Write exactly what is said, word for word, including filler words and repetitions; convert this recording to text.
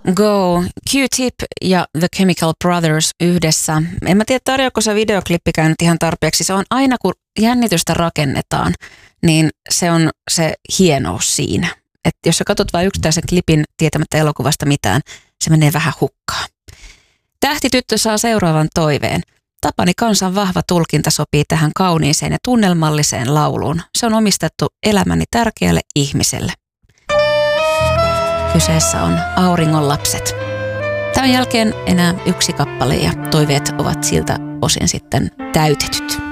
Go, Q-Tip ja The Chemical Brothers yhdessä. En mä tiedä, tarjoako se videoklippi käynyt ihan tarpeeksi. Se on aina, kun jännitystä rakennetaan, niin se on se hienous siinä. Että jos sä katsot vain yksittäisen klipin tietämättä elokuvasta mitään, se menee vähän hukkaan. Tähtityttö saa seuraavan toiveen. Tapani Kansan vahva tulkinta sopii tähän kauniiseen ja tunnelmalliseen lauluun. Se on omistettu elämäni tärkeälle ihmiselle. Kyseessä on Auringon lapset. Tämän jälkeen enää yksi kappale ja toiveet ovat siltä osin sitten täytetyt.